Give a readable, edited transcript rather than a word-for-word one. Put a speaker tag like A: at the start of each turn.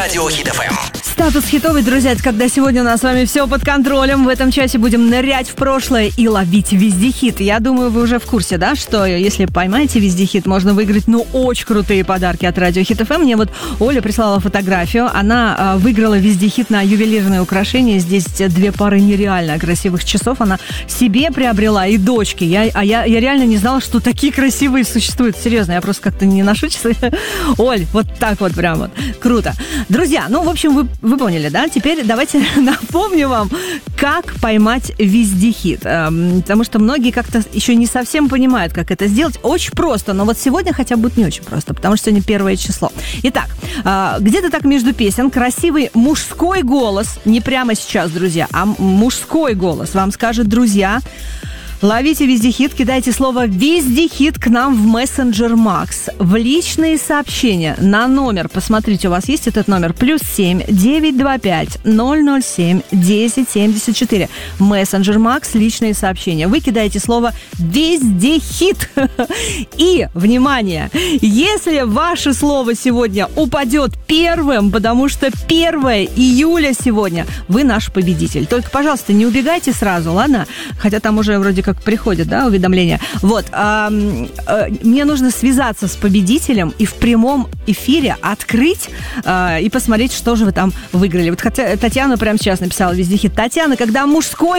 A: Радио Хит ФМ.
B: Статус хитовый, друзья, это когда сегодня у нас с вами все под контролем. В этом часе будем нырять в прошлое и ловить везде хит. Я думаю, вы уже в курсе, да, что если поймаете везде хит, можно выиграть, очень крутые подарки от Радио Хит ФМ. Мне вот Оля прислала фотографию. Она выиграла везде хит на ювелирное украшение. Здесь 2 пары нереально красивых часов. Она себе приобрела и дочке. Я реально не знала, что такие красивые существуют. Серьезно, я просто как-то не ношу часы. Оль, вот так вот прям вот. Круто. Друзья, в общем, вы поняли, да? Теперь давайте напомню вам, как поймать везде хит. Потому что многие как-то еще не совсем понимают, как это сделать. Очень просто, но вот сегодня хотя бы будет не очень просто, потому что сегодня 1 число. Итак, где-то так между песен красивый мужской голос, не прямо сейчас, друзья, а мужской голос вам скажет: друзья, ловите везде хит, кидайте слово «везде хит» к нам в мессенджер Макс. В личные сообщения на номер, посмотрите, у вас есть этот номер, +7 925 007 1074. Мессенджер Макс, личные сообщения. Вы кидаете слово «везде хит». И, внимание, если ваше слово сегодня упадет первым, потому что 1 июля сегодня, вы наш победитель. Только, пожалуйста, не убегайте сразу, ладно? Хотя там уже вроде как приходят, да, уведомления. Вот, мне нужно связаться с победителем и в прямом эфире открыть и посмотреть, что же вы там выиграли. Вот хотя Татьяна прямо сейчас написала везде хит. Татьяна, когда мужской